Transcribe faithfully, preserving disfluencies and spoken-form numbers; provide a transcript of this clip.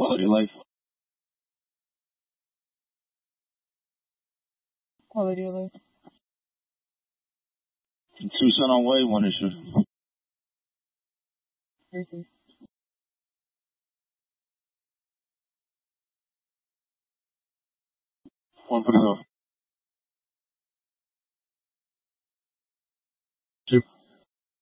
Quality of life. Quality of life. Tucson on way, one issue. Versus. One for the go.